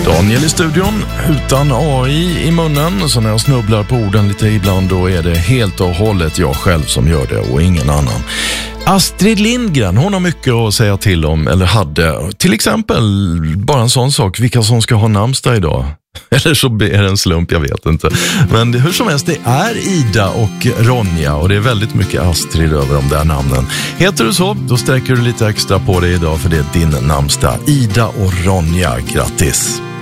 Daniel i studion utan AI i munnen, så när jag snubblar på orden lite ibland då är det helt och hållet jag själv som gör det och ingen annan. Astrid Lindgren, hon har mycket att säga till om, eller hade. Till exempel bara en sån sak, vilka som ska ha namnsdag idag. Eller så är det en slump, jag vet inte. Men hur som helst, det är Ida och Ronja och det är väldigt mycket Astrid över de där namnen. Heter du så, då sträcker du lite extra på dig idag för det är din namnsdag. Ida och Ronja, grattis!